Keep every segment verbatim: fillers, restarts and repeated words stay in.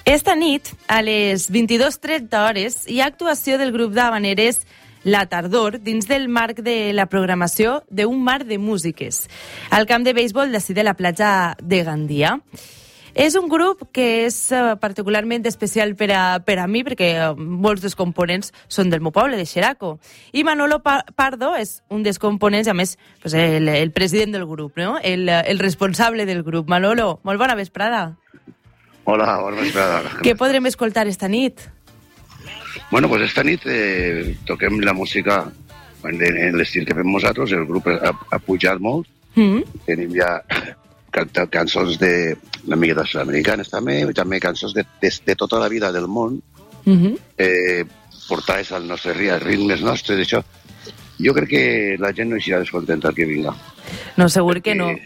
Esta nit, a les vint-i-dues trenta hores, hi ha actuació del grup d'havaneres La Tardor dins del marc de la programació d'Un mar de músiques al camp de béisbol d'ací de la platja de Gandia. És un grup que és particularment especial per a, per a mi, perquè molts dels components són del meu poble, de Xeraco. I Manolo Pardo és un dels components, a més, pues el, el president del grup, no? el, el responsable del grup. Manolo, molt bona vesprada. Hola, bona vesprada. Què podrem escoltar esta nit? Bueno, pues esta nit eh, toquem la música en, en l'estil que fem nosaltres. El grup ha, ha pujat molt. Mm. Tenim ja can cançons de una miqueta sud-americanes també, i també cançons de, de, de tota la vida del món, mm-hmm. eh, portades al nostre ritme, ritmes nostres, això. Jo crec que la gent no serà descontenta que vinga. No, segur perquè, que no.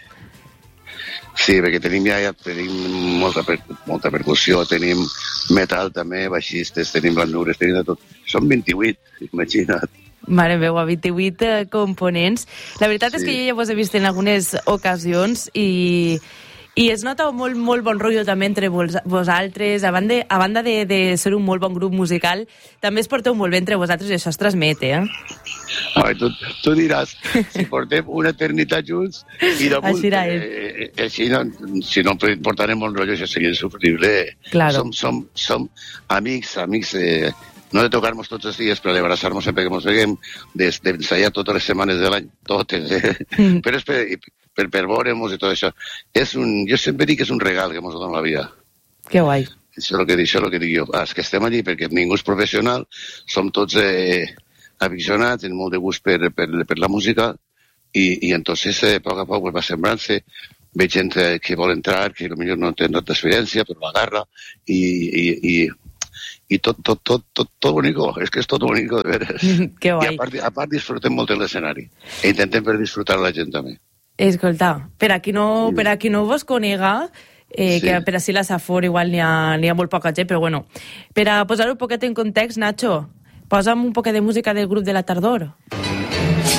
Sí, perquè tenim ja, ja tenim molta, per, molta percussió, tenim metal també, baixistes, tenim blandures, tenim de tot. Som vint-i-vuit, imagina't. Mare meva, vint-i-vuit eh, components. La veritat sí. és que jo ja vos he vist en algunes ocasions i, i es nota molt, molt bon rotllo també entre vos, vosaltres. A banda, a banda de, de ser un molt bon grup musical, també es porteu molt bé entre vosaltres i això es transmet, eh? Ai, tu, tu diràs, si portem una eternitat junts i damunt, eh, eh, si, no, si no portarem un rotllo, això seria insufrible. Claro. Som, som, som amics, amics... Eh, no de tocar-nos tots els dies, però d'abraçar-nos sempre que ens veiem, d'ensaiar totes les setmanes de l'any, totes, eh? Mm. Però és per, per, per veure-nos i tot això. És un, jo sempre dic que és un regal que ens dona la vida. Que guai. Això és el que, això és el que dic jo. Ah, és que estem allí perquè ningú és professional, som tots eh, aficionats, tenim molt de gust per, per, per la música, i, i entonces, eh, a poc a poc, va sembrant-se. Veig gent eh, que vol entrar, que potser no té tanta experiència, però l'agarra, i... i, i i tot, tot, tot, tot, tot bonico, és que és tot bonico, de veres. Que guai. I a part, a part disfrutem molt de l'escenari. I intentem per disfrutar la gent també. Escolta, per a qui no, sí. per a qui no vos conega, eh, sí. que per a si la Safor igual n'hi ha, n'hi ha molt poca gent, però bueno, per a posar un poquet en context, Nacho, posa'm un poquet de música del grup de La Tardor.